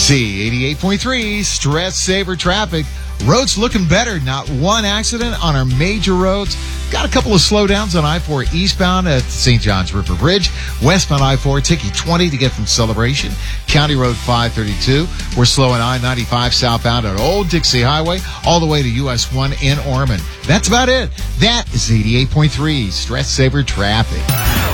Z88.3, Stress Saver Traffic. Roads looking better. Not one accident on our major roads. Got a couple of slowdowns on I-4 eastbound at St. John's River Bridge. Westbound I-4 taking 20 to get from Celebration. County Road 532. We're slow on I-95 southbound at Old Dixie Highway all the way to US 1 in Ormond. That's about it. That is 88.3, Stress Saver Traffic.